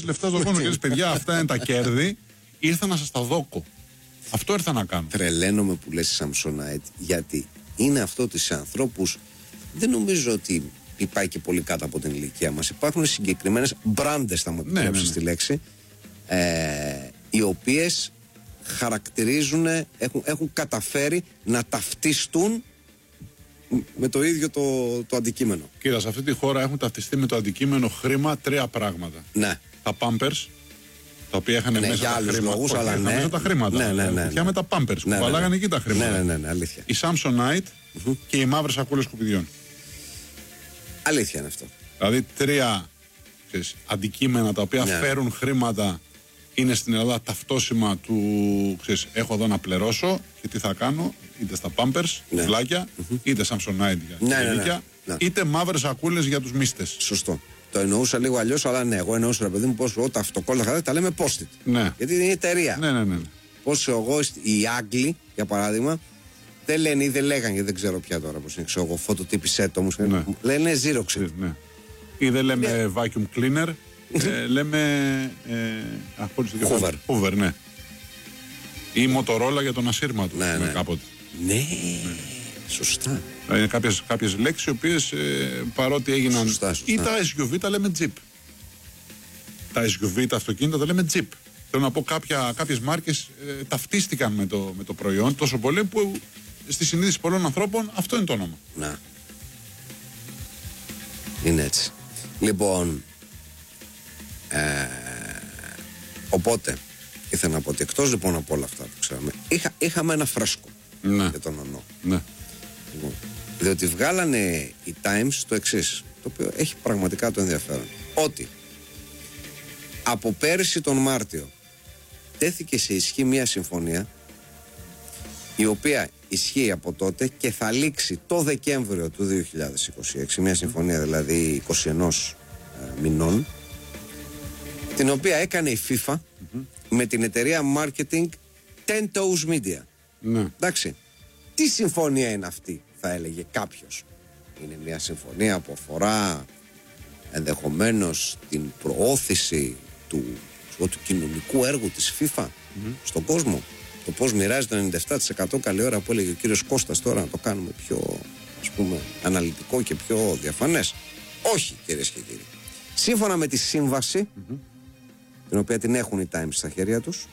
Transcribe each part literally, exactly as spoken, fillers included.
βάζει λεφτά στον κόσμο και λες παιδιά, αυτά είναι τα κέρδη. Ήρθα να σας τα δώκω. Αυτό ήρθα να κάνω. Τρελαίνομαι που λες Samsonite, γιατί είναι αυτό της ανθρώπους. Δεν νομίζω ότι πάει και πολύ κάτω από την ηλικία μας. Υπάρχουν συγκεκριμένες μπράντες, θα μου επιτρέψεις ναι, ναι. τη λέξη, ε, οι οποίες χαρακτηρίζουν, έχουν, έχουν καταφέρει να ταυτιστούν με το ίδιο το, το αντικείμενο. Κοίτα, σε αυτή τη χώρα έχουν ταυτιστεί με το αντικείμενο χρήμα τρία πράγματα. Ναι. Τα Pampers, τα οποία είχαν ναι, μέσα για τα άλλους χρήματα. λόγους, Όχι, αλλά είχαν ναι. μέσα τα χρήματα. Ναι, ναι, ναι, ναι. Πια με τα Pampers που ναι, βαλάγανε ναι. εκεί τα χρήματα. Ναι, ναι, ναι, ναι, αλήθεια. Η Samsonite mm-hmm. και οι μαύρες σακούλες σκουπιδιών. Αλήθεια είναι αυτό. Δηλαδή τρία ξέρεις, αντικείμενα τα οποία ναι. φέρουν χρήματα. Είναι στην Ελλάδα ταυτόσημα του, ξέρεις, έχω εδώ να πληρώσω και τι θα κάνω, είτε στα Pampers, ναι. φλάκια, mm-hmm. είτε Samsonite για ναι, ναι, ναι, ναι. είτε μαύρες σακούλες για τους μίστες. Σωστό. Το εννοούσα λίγο αλλιώς, αλλά ναι, εγώ εννοούσα, ρε παιδί μου, πως όταν αυτοκόλλητα τα λέμε post-it. Ναι. Γιατί είναι εταιρεία. Ναι, ναι, ναι. Πώς εγώ, οι Άγγλοι, για παράδειγμα, δεν λένε ή δεν λέγανε, δεν ξέρω πια τώρα πώς είναι, ξέρω εγώ, φωτοτύπησέ το όμως, ναι. λένε Xerox. Ναι. Ή δεν λέμε ναι. vacuum cleaner, ε, λέμε ε, Hoover. Hoover, ναι. Ή Motorola για τον ασύρματο, ναι, ναι. κάποτε. Ναι, ναι. Σωστά. Είναι κάποιες, κάποιες λέξεις οι οποίες ε, παρότι έγιναν. Σωστά, σωστά. Ή τα ες γιου βι τα λέμε Jeep. Τα ες γιου βι, τα αυτοκίνητα τα λέμε Jeep. Θέλω να πω κάποια, κάποιες μάρκες ε, ταυτίστηκαν με το, με το προϊόν τόσο πολύ που στη συνείδηση πολλών ανθρώπων αυτό είναι το όνομα. Να. Είναι έτσι. Λοιπόν, ε, οπότε ήθελα να πω ότι εκτός λοιπόν από όλα αυτά που ξέραμε, είχα, είχαμε ένα φρέσκο ναι. για τον ονό. Ναι. Λοιπόν, διότι βγάλανε οι Times το εξής, το οποίο έχει πραγματικά το ενδιαφέρον. Ότι από πέρυσι τον Μάρτιο τέθηκε σε ισχύ μια συμφωνία η οποία ισχύει από τότε και θα λήξει το Δεκέμβριο του δύο χιλιάδες είκοσι έξι, μια συμφωνία δηλαδή είκοσι ένα ε, μηνών, την οποία έκανε η FIFA mm-hmm. με την εταιρεία marketing Ten Toes Media. Ναι. Εντάξει, τι συμφωνία είναι αυτή, θα έλεγε κάποιος. Είναι μια συμφωνία που αφορά ενδεχομένως την προώθηση του, του κοινωνικού έργου της FIFA mm-hmm. στον κόσμο. Το πώς μοιράζει το ενενήντα επτά τοις εκατό, καλή ώρα που έλεγε ο κύριος Κώστας, τώρα να το κάνουμε πιο, ας πούμε, αναλυτικό και πιο διαφανές. Όχι, κυρίες και κύριοι. Σύμφωνα με τη σύμβαση mm-hmm. την οποία την έχουν οι Times στα χέρια τους,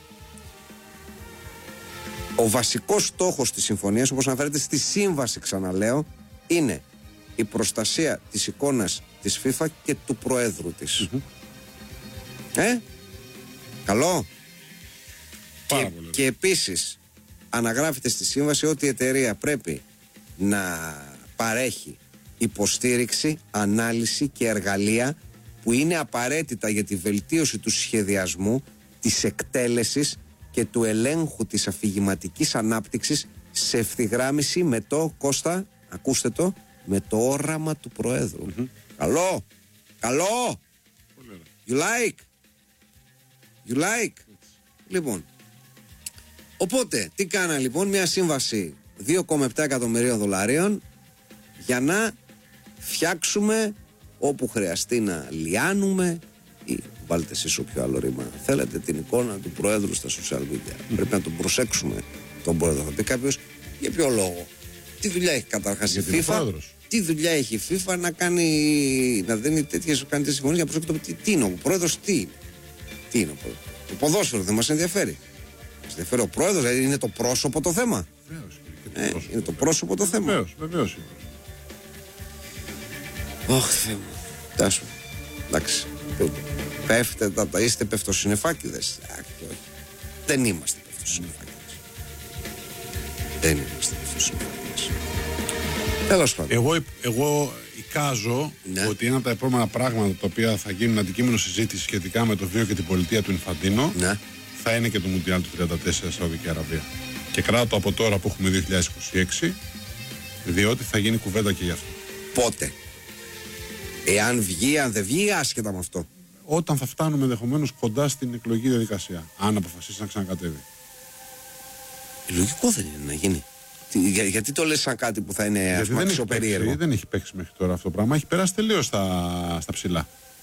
ο βασικός στόχος της συμφωνίας, όπως αναφέρεται στη σύμβαση, ξαναλέω, είναι η προστασία της εικόνας της FIFA και του προέδρου της. Mm-hmm. Ε, καλό. Και, και επίσης αναγράφεται στη σύμβαση ότι η εταιρεία πρέπει να παρέχει υποστήριξη, ανάλυση και εργαλεία που είναι απαραίτητα για τη βελτίωση του σχεδιασμού, της εκτέλεσης και του ελέγχου της αφηγηματικής ανάπτυξης σε ευθυγράμμιση με το, Κώστα, ακούστε το, με το όραμα του Προέδρου. Mm-hmm. Καλό, καλό. You like? You like? Λοιπόν, οπότε, τι κάνα λοιπόν, μια σύμβαση δύο κόμμα επτά εκατομμυρίων δολαρίων για να φτιάξουμε όπου χρειαστεί να λιάνουμε ή βάλτε εσείς όποιο άλλο ρήμα θέλετε την εικόνα του Προέδρου στα social media. Mm. Πρέπει να τον προσέξουμε τον Πρόεδρο. Θα πει κάποιος, για ποιο λόγο? Τι δουλειά έχει καταρχάς η FIFA? Τι δουλειά έχει η FIFA να κάνει, να δίνει τέτοιες συμφωνίες για να προσέξει το τι, τι είναι ο Πρόεδρος, τι είναι? Τι είναι ο Πρόεδρος? Το ποδόσφαιρο δεν μας ενδιαφέρει. Μας ενδιαφέρει ο Πρόεδρος, δηλαδή είναι το πρόσωπο το θέμα. Βεβαίως, ε, πρόσωπο. Είναι το πρόσωπο το θέμα. Βεβαίως, βεβαίως. Ωχ, Θεέ μου. Τάσου. Εντάξει. Πέφτε, τα, τα είστε πεφτοσυννεφάκηδες. Όχι. Δεν είμαστε πεφτοσυννεφάκηδες. Δεν είμαστε πεφτοσυννεφάκηδες. Τέλος πάντων. Εγώ, εγώ εικάζω ναι. ότι ένα από τα επόμενα πράγματα τα οποία θα γίνουν αντικείμενο συζήτηση σχετικά με το βίο και την πολιτεία του Ινφαντίνο ναι. θα είναι και το Μουντιάλ του τριάντα τέσσερα Σαουδική Αραβία. Και κράτω από τώρα που έχουμε δύο χιλιάδες είκοσι έξι, διότι θα γίνει κουβέντα και γι' αυτό. Πότε? Εάν βγει, αν δεν βγει, άσχετα με αυτό. Όταν θα φτάνουμε ενδεχομένως κοντά στην εκλογική διαδικασία. Αν αποφασίσει να ξανακατέβει. Λογικό δεν είναι να γίνει. Για, γιατί το λες σαν κάτι που θα είναι αξιοπερίεργο? Δεν έχει παίξει μέχρι τώρα αυτό το πράγμα. Έχει περάσει τελείως στα, στα ψηλά.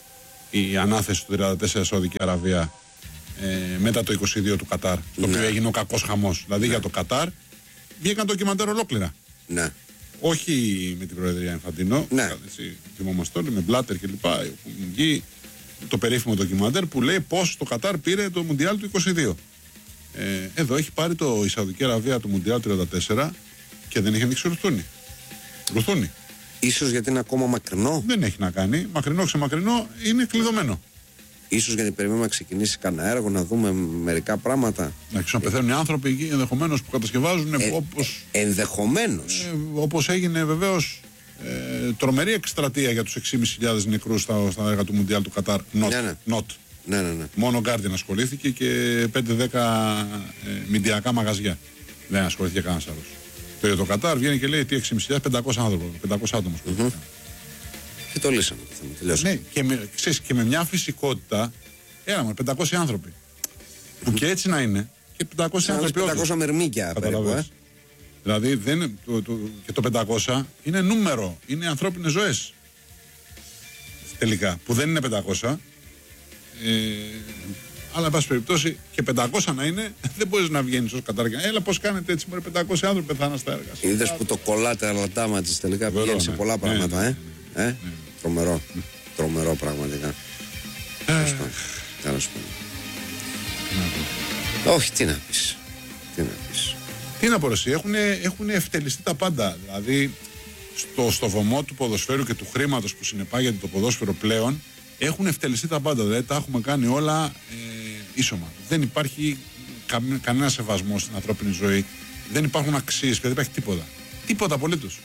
η ανάθεση του τριάντα τέσσερα Σαουδική Αραβία ε, μετά το είκοσι δύο του Κατάρ, το ναι. οποίο έγινε ο κακός χαμός. Δηλαδή ναι. για το Κατάρ βγήκαν ντοκιμαντέρ ολόκληρα. Ναι. Όχι με την Προεδρία Ινφαντίνο, ναι. θυμόμαστε όλοι, με Μπλάτερ κλπ. Το περίφημο ντοκιμαντέρ που λέει πώς το Κατάρ πήρε το Μουντιάλ του είκοσι δύο. Ε, εδώ έχει πάρει το, η Σαουδική Αραβία του Μουντιάλ τριάντα τέσσερα και δεν έχει ανοίξει ρουθούνι. Ρουθούνι. Ίσως γιατί είναι ακόμα μακρινό. Δεν έχει να κάνει. Μακρινό ξεμακρινό είναι κλειδωμένο. Ίσως γιατί περιμένουμε να ξεκινήσει κανένα έργο, να δούμε μερικά πράγματα. Να αρχίσουν να πεθαίνουν οι άνθρωποι εκεί ενδεχομένως που κατασκευάζουν. Ε, όπως, ενδεχομένως. Ε, όπως έγινε βεβαίως ε, τρομερή εκστρατεία για τους έξι χιλιάδες πεντακόσιους νεκρούς στα, στα έργα του Μουντιάλ του Κατάρ. Not. Ναι, ναι. Not. Ναι, ναι, ναι. Μόνο ο Guardian ασχολήθηκε και πέντε δέκα ε, μηντιακά μαγαζιά. Δεν ασχολήθηκε κανένας άλλος. Το, το Κατάρ βγαίνει και λέει τι έξι χιλιάδες πεντακόσια άνθρωποι, πεντακόσια άτομα ασχολήθηκαν. Mm-hmm. Και το λύσαμε το θέμα. Τελειώσαμε. Ναι, και με, ξέρεις, και με μια φυσικότητα érαμε πεντακόσιοι άνθρωποι. Mm-hmm. Που και έτσι να είναι και πεντακόσιοι άνθρωποι. πεντακόσια μερμίκια περίπου. Ε. Δηλαδή δεν, το, το, και το πεντακόσια είναι νούμερο, είναι ανθρώπινες ζωές. Τελικά, που δεν είναι πεντακόσια. Ε, αλλά εν πάση περιπτώσει και πεντακόσια να είναι, δεν μπορεί να βγαίνει ω κατάργια. Έλα, πώς κάνετε έτσι, μωρέ, πεντακόσιοι άνθρωποι πεθάναν στα έργα. Είδες που το κολλάτε αλατάμα τη τελικά πηγαίνει σε πολλά πράγματα, ε. ε? Ναι. Τρομερό. Ναι. Τρομερό πραγματικά. Τέλος πάντων. Τέλος πάντων. Όχι, τι να πεις. Τι να πεις. Τι να πω, εσύ, έχουν ευτελιστεί τα πάντα. Δηλαδή, στο, στο βωμό του ποδοσφαίρου και του χρήματος που συνεπάγεται το ποδόσφαιρο πλέον, έχουν ευτελιστεί τα πάντα. Δηλαδή, τα έχουμε κάνει όλα ε, ίσωμα. Δεν υπάρχει κα, κανένα σεβασμό στην ανθρώπινη ζωή. Δεν υπάρχουν αξίες και δεν υπάρχει τίποτα. Τίποτα απολύτως.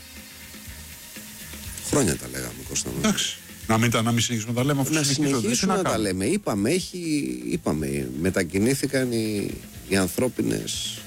Χρόνια τα λέγαμε, Κώστα. Εντάξει. Να μην, τα, να μην συνεχίσουμε να τα λέμε, αφού να συνεχίσουμε να, να τα λέμε. Είπαμε, έχει, είπαμε, μετακινήθηκαν οι, οι ανθρώπινες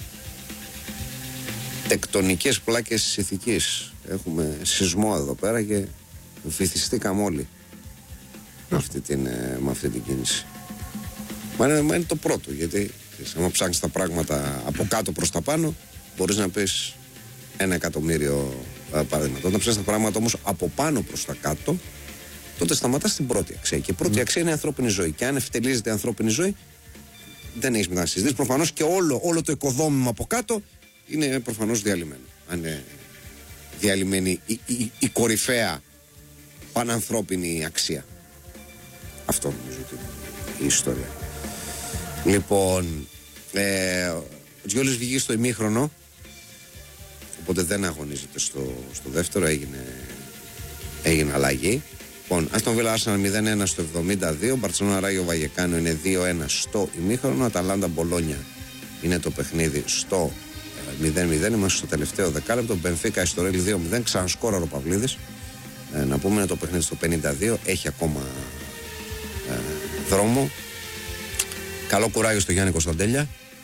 τεκτονικές πλάκες της ηθικής. Έχουμε σεισμό εδώ πέρα και βυθιστήκαμε όλοι με αυτή την, με αυτή την κίνηση. Μα είναι, μα είναι το πρώτο, γιατί άμα ψάχνεις τα πράγματα από κάτω προς τα πάνω, μπορείς να πεις ένα εκατομμύριο παραδείγματα. Όταν ψάχνεις τα πράγματα όμως από πάνω προς τα κάτω, τότε σταματάς την πρώτη αξία. Και η πρώτη mm. αξία είναι η ανθρώπινη ζωή. Και αν ευτελίζεται η ανθρώπινη ζωή, δεν έχεις μετά να συζητήσεις. Προφανώς και όλο, όλο το οικοδόμημα από κάτω είναι προφανώς διαλυμένο. Αν είναι διαλυμένη η, η, η, η κορυφαία πανανθρώπινη αξία. Αυτό νομίζω ότι είναι η ιστορία. Λοιπόν, ε, ο Τζιόλης βγήκε στο ημίχρονο, οπότε δεν αγωνίζεται στο, στο δεύτερο, έγινε, έγινε αλλαγή. Λοιπόν, Αστον Βίλα Άρσεναλ μηδέν ένα στο εβδομήντα δύο, Μπαρτσελόνα Ράγιο Βαγεκάνο είναι δύο ένα στο ημίχρονο, Αταλάντα Μπολόνια είναι το παιχνίδι στο μηδέν μηδέν, είμαστε στο τελευταίο δεκάλεπτο, Μπενφίκα Εστορέλ δύο μηδέν, ξανασκόραρ ο Παυλίδης. Ε, να πούμε είναι το παιχνίδι στο πενήντα δύο, έχει ακόμα ε, δρόμο. Καλό κουράγιο στο Γιάννη Κωνσταντέλια.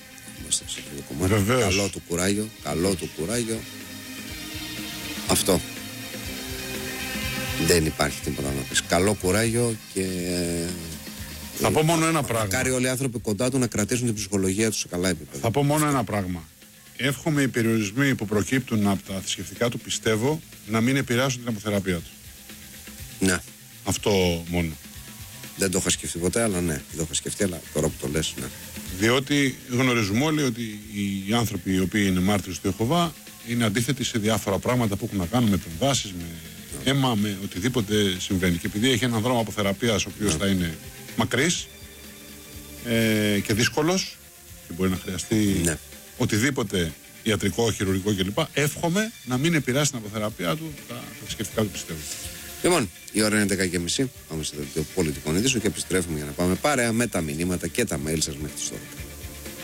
Καλό του κουράγιο, καλό του κουράγιο. Αυτό. Δεν υπάρχει τίποτα να πεις. Καλό κουράγιο και... Θα ε, πω μόνο ένα πράγμα. Μακάρι όλοι οι άνθρωποι κοντά του να κρατήσουν την ψυχολογία τους σε καλά επίπεδα. Θα πω μόνο ένα πράγμα. Εύχομαι οι περιορισμοί που προκύπτουν από τα θρησκευτικά του, πιστεύω, να μην επηρεάσουν την αποθεραπεία του. Ναι. Αυτό μόνο. Δεν το είχα σκεφτεί ποτέ, αλλά ναι. Δεν το είχα σκεφτεί, αλλά τώρα που το λες, ναι. Διότι γνωρίζουμε όλοι ότι οι άνθρωποι οι οποίοι είναι μάρτυρες του Ιεχωβά είναι αντίθετοι σε διάφορα πράγματα που έχουν να κάνουν με επεμβάσεις, με ναι. αίμα, με οτιδήποτε συμβαίνει. Και επειδή έχει έναν δρόμο αποθεραπείας ο οποίος ναι. θα είναι μακρύς ε, και δύσκολος και μπορεί να χρειαστεί ναι. οτιδήποτε ιατρικό, χειρουργικό κλπ. Εύχομαι να μην επηρεάσει την αποθεραπεία του τα θρησκευτικά του, πιστεύω. Λοιπόν, η ώρα είναι δέκα και μισή. Πάμε στο δελτίο πολιτικών ειδήσεων και επιστρέφουμε για να πάμε παρέα με τα μηνύματα και τα mail σας μέχρι τις τώρα.